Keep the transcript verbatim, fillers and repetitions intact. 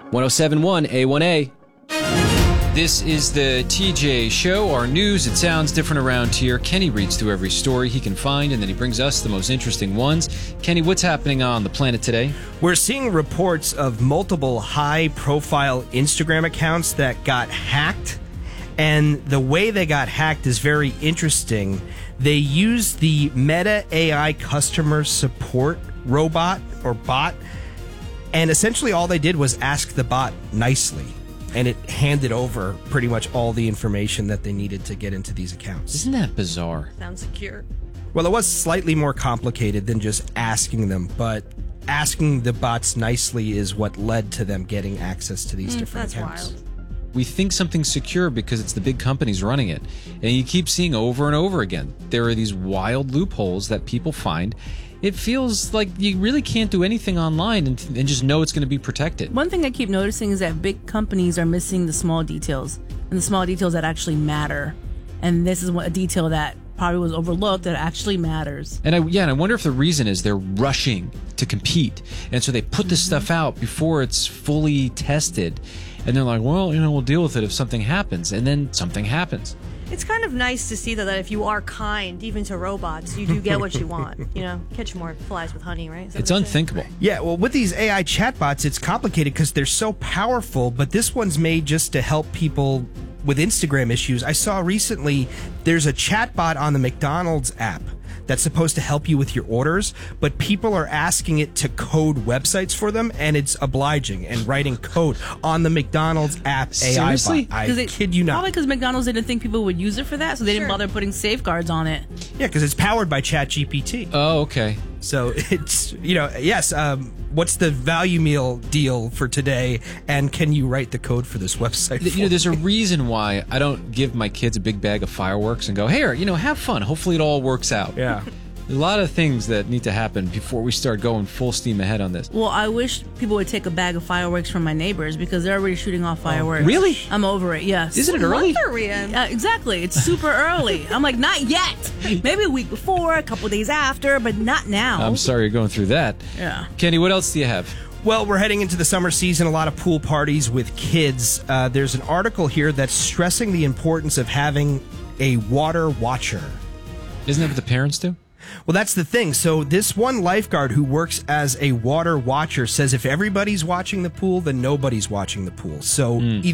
one oh seven point one A one A. This is the T J Show, our news. It sounds different around here. Kenny reads through every story he can find, and then he brings us the most interesting ones. Kenny, what's happening on the planet today? We're seeing reports of multiple high-profile Instagram accounts that got hacked, and the way they got hacked is very interesting. They used the Meta A I customer support robot or bot, and essentially all they did was ask the bot nicely. And it handed over pretty much all the information that they needed to get into these accounts. Isn't that bizarre? Sounds secure. Well, it was slightly more complicated than just asking them, but asking the bots nicely is what led to them getting access to these Mm, different that's accounts. wild. We think something's secure because it's the big companies running it. And you keep seeing over and over again, there are these wild loopholes that people find. It feels like you really can't do anything online and, and just know it's going to be protected. One thing I keep noticing is that big companies are missing the small details, and the small details that actually matter. And this is what, a detail that probably was overlooked that actually matters. And I, yeah, and I wonder if the reason is they're rushing to compete. And so they put this stuff out before it's fully tested. And they're like, well, you know, we'll deal with it if something happens. And then something happens. It's kind of nice to see that, that if you are kind, even to robots, you do get what you want. You know, catch more flies with honey, right? Is that It's what they say? unthinkable. Yeah, well, with these A I chatbots, it's complicated because they're so powerful, but this one's made just to help people with Instagram issues. I saw recently there's a chatbot on the McDonald's app that's supposed to help you with your orders, but people are asking it to code websites for them, and it's obliging and writing code on the McDonald's app A I Seriously? bot. I 'Cause it- kid you not. Probably because McDonald's didn't think people would use it for that, so they didn't Sure. bother putting safeguards on it. Yeah, because it's powered by ChatGPT. Oh, okay. So it's, you know, yes, um, what's the value meal deal for today, and can you write the code for this website? You know, there's a reason why I don't give my kids a big bag of fireworks and go, here, you know, have fun. Hopefully it all works out. Yeah. A lot of things that need to happen before we start going full steam ahead on this. Well, I wish people would take a bag of fireworks from my neighbors because they're already shooting off fireworks. Really? I'm over it, yes. Isn't it early? What are we in? Uh, exactly. It's super early. I'm like, not yet. Maybe a week before, a couple days after, but not now. I'm sorry you're going through that. Yeah. Kenny, what else do you have? Well, we're heading into the summer season, a lot of pool parties with kids. Uh, there's an article here that's stressing the importance of having a water watcher. Isn't that what the parents do? Well, that's the thing. So this one lifeguard who works as a water watcher says if everybody's watching the pool, then nobody's watching the pool. So either